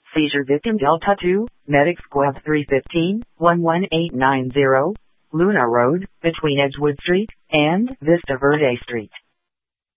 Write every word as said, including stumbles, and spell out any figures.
Seizure victim Delta two, Medic Squad three one five, one one eight nine zero, Luna Road, between Edgewood Street and Vista Verde Street.